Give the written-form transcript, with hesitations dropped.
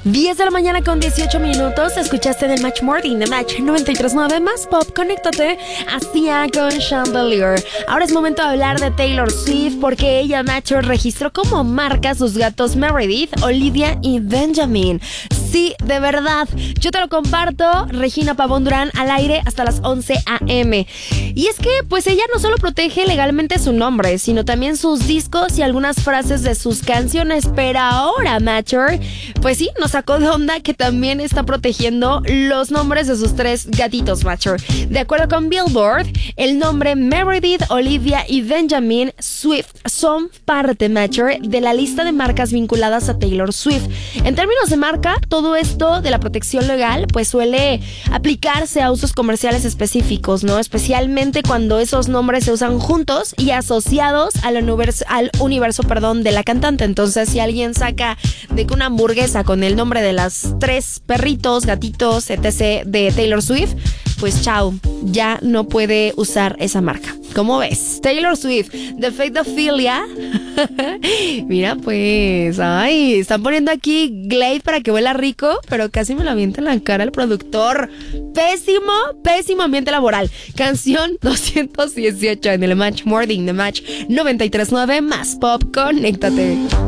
10 de la mañana con 18 minutos. Escuchaste en el Match Morning de Match 93.9 más pop. Conéctate hacia con Chandelier. Ahora es momento de hablar de Taylor Swift, porque ella, Macho, registró como marca sus gatos Meredith, Olivia y Benjamin. Sí, de verdad, yo te lo comparto. Regina Pavón Durán al aire hasta las 11 a.m. Y es que, pues ella no solo protege legalmente su nombre, sino también sus discos y algunas frases de sus canciones. Pero ahora, Matcher, pues sí, nos sacó de onda que también está protegiendo los nombres de sus 3 gatitos, Matcher. De acuerdo con Billboard, el nombre Meredith, Olivia y Benjamin Swift son parte, Matcher, de la lista de marcas vinculadas a Taylor Swift. En términos de marca, todo esto de la protección legal pues suele aplicarse a usos comerciales específicos, ¿no? Especialmente cuando esos nombres se usan juntos y asociados al universo de la cantante. Entonces, si alguien saca de que una hamburguesa con el nombre de las 3 perritos, gatitos, etc. de Taylor Swift, pues chao, ya no puede usar esa marca. ¿Cómo ves? Taylor Swift, The Faithophilia. Mira pues, ay, están poniendo aquí Glade para que huela rico, pero casi me lo avienta en la cara el productor. Pésimo ambiente laboral. Canción 218 en el Match Morning de Match 93.9 más pop. Conéctate.